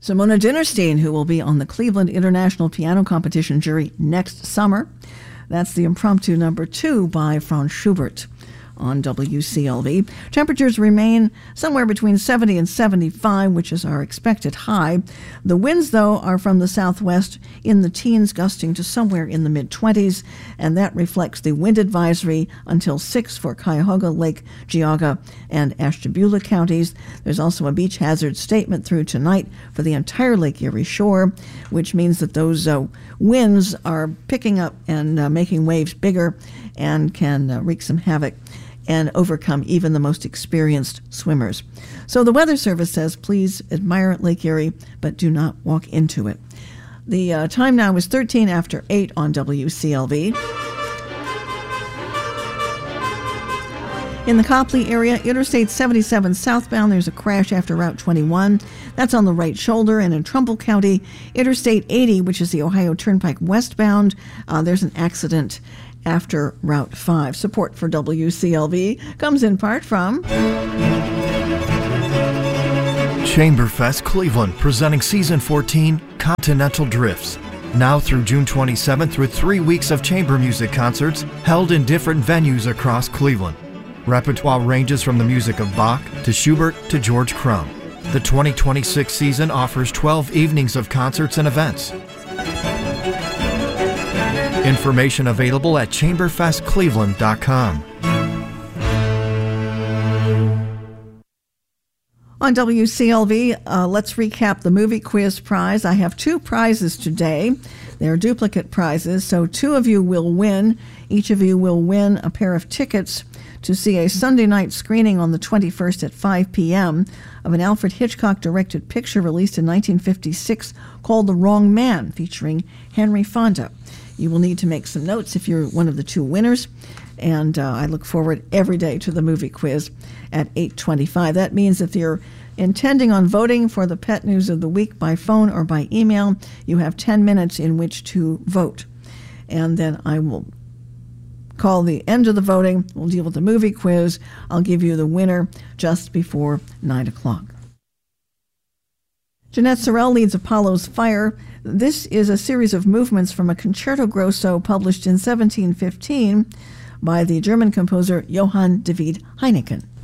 Simona Dinnerstein, who will be on the Cleveland International Piano Competition jury next summer. That's the impromptu number 2 by Franz Schubert on WCLV. Temperatures remain somewhere between 70 and 75, which is our expected high. The winds, though, are from the southwest in the teens, gusting to somewhere in the mid-20s, and that reflects the wind advisory until 6 for Cuyahoga, Lake Geauga, and Ashtabula counties. There's also a beach hazard statement through tonight for the entire Lake Erie shore, which means that those winds are picking up and making waves bigger and can wreak some havoc and overcome even the most experienced swimmers. So the Weather Service says, please admire Lake Erie, but do not walk into it. The time now is 13 after 8 on WCLV. In the Copley area, Interstate 77 southbound, there's a crash after Route 21. That's on the right shoulder. And in Trumbull County, Interstate 80, which is the Ohio Turnpike westbound, there's an accident after Route 5. Support for WCLV comes in part from Chamberfest Cleveland, presenting Season 14 Continental Drifts. Now through June 27th with 3 weeks of chamber music concerts held in different venues across Cleveland. Repertoire ranges from the music of Bach to Schubert to George Crumb. The 2026 season offers 12 evenings of concerts and events. Information available at chamberfestcleveland.com. On WCLV, let's recap the movie quiz prize. I have 2 prizes today. They're duplicate prizes, so 2 of you will win. Each of you will win a pair of tickets to see a Sunday night screening on the 21st at 5 p.m. of an Alfred Hitchcock-directed picture released in 1956 called The Wrong Man, featuring Henry Fonda. You will need to make some notes if you're one of the 2 winners, and I look forward every day to the movie quiz at 8:25. That means if you're intending on voting for the Pet News of the Week by phone or by email, you have 10 minutes in which to vote. And then I will call the end of the voting. We'll deal with the movie quiz. I'll give you the winner just before 9 o'clock. Jeanette Sorrell leads Apollo's Fire. This is a series of movements from a concerto grosso published in 1715 by the German composer Johann David Heineken.